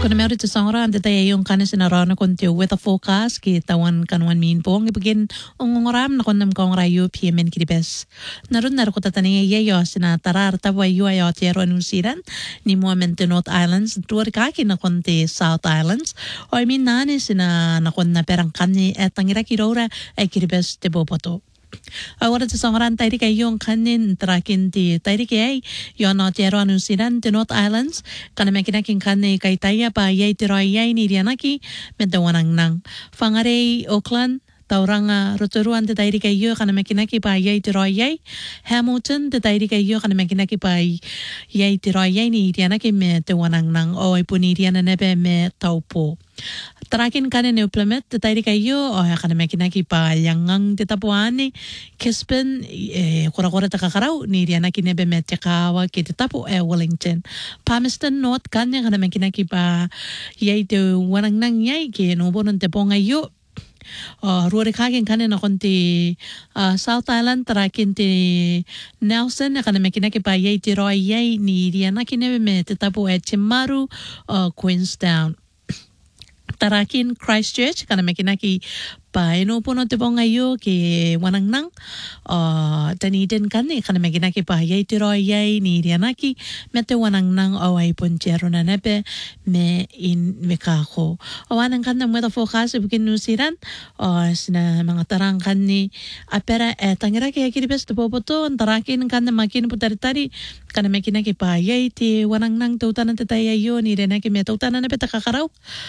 Kuna meron ito sa oran, dito yung kanin sinarana kunti weather forecast, kitawan kanuan min pong ibigin ungoram na kunam kong rayo piyemen kiribes. Narun na rukuta tani yayo sinatarar tawa yu ayo tiyero anusiran ni Muamente North Islands, tuwar kaki na kunti South Islands, o I mean nani sina na kun na perang kani etangira kirora ay kiribes te boboto. Ahora te songaran tairi kay yung kanin trakin ti tairi kay yon no tiyero anusiran ti North Islands kana makinaking kani kay taya pa yay ti royay ni dianaki mentawanang nang fangare Auckland tauranga rotoruan te tairi kay yo kana makinaki pa yay ti royay Hamilton te tairi kay yo kana makinaki pa yay ti royay ni dianaki mentawanang nang o ipuni diana nebe me taupo. Tarakin kanin implement te tairi kayo o kana makinaki pa yangang titapuani Kispin kura-kura takakaraw ni diana kinebe metjakawa kititapo Wellington Palmerston North kanya kana makinaki pa yay te wanang nang yay kinubunon te pongayo ruori kakin kanin na konti South Island tarakin ti Nelson kana makinaki pa yay ti Roy yay ni diana kinebe metitapo Chimaru Queenstown Tarakin Christchurch kana makinaki pa inupuno te pongayo ki wanang nang taniden kani kana makinaki pa yay tiro yay ni dianaki mete wanang nang away ponchero na nepe me in mekako awanang kana mweta forecast bukin nusiran sina mga tarang kani apera tangira kaya kiribes te boboto tarakin kana makin putaritari kana makinaki pa yay ti wanang nang tautanan te tayayo ni dianaki me tautanan nepe takakaraw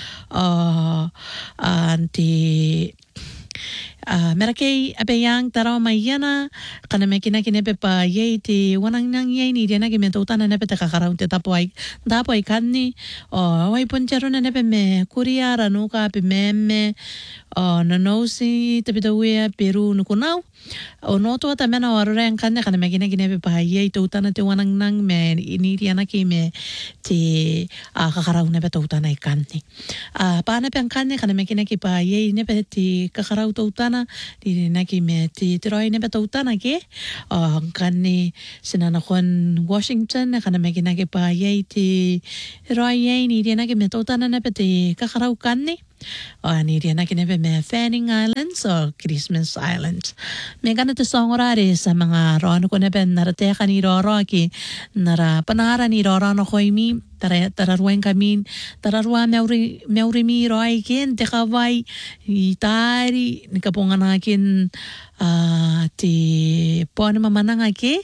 anti merakay apeyang taraw mayana kana makinaki pa yay ti wanang nang yay ni diana ki metautan na nepe takakaraw ti tapoy kanni way ponchero na nepe me Korea ranuka pi meme nonosi tapitawe Peru nukunaw noto ta mena warren kanne kana makinaki pa yay tautan na ti wanang nang me ni diana ki me ti kakaraw nepe tautan ay kanni paana pe kanne kana makinaki pa yay nepe ti kakaraw tautan di naki me ti tiroy ne betutana ke kanni sinanakon Washington kana makinaki pa yay ti roy yay ni di naki metutana ne peti kakaraw kanni ni di naki ne me Fanning Islands o Christmas Islands me kana te songorare sa mga roano ko ne ben narate kani roro ki nara panara ni roro no koimi tararwen kamin tararwa meuri mi roy ken te kawai itari nikapungan akin ti pon mamanang ake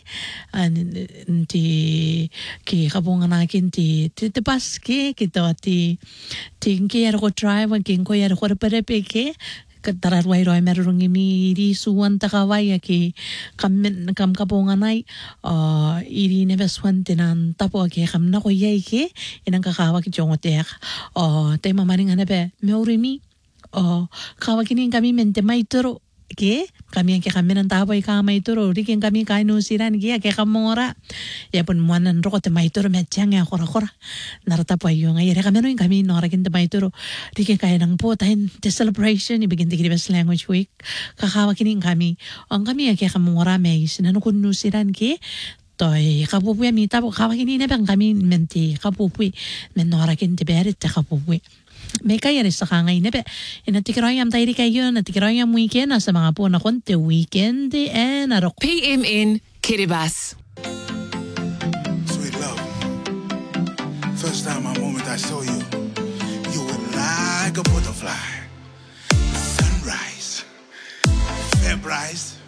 ti ki kapungan akin ti paske kito ti ki ko drive kin ko yar ko perepe ke tararway roy merong imi di suwan takaway ki kam kapunganay iri nebeswan tinan tapo ke kam na ko yay ke inang kakawag jongotek tay mamaring anabe meurimi kawag kini kami mente maituro ke kami ang kami ng tapoy ka maituro rikin kami kainusiran ke kamora ya pun muanan roko te maituro medjang ya kora naratapoy yung ay kami no yung kami norakin te maituro rikin kaya nang po tayo the celebration ibigin te Kiribes Language Week kakawag kini kami ang kami ang kamora may sinanukunusiran ke toy kapupuya mi tapo kawag kini nebang kami menti kapupuy men norakin te berit te kapupuy may kaya rin sa kangay nebe. Natikirayam tayo kayo, natikirayam weekend, nasa mga po na konti weekend, narok. PMN Kiribati. Sweet love, first time, a moment I saw you, you were like a butterfly. Sunrise, Febrise,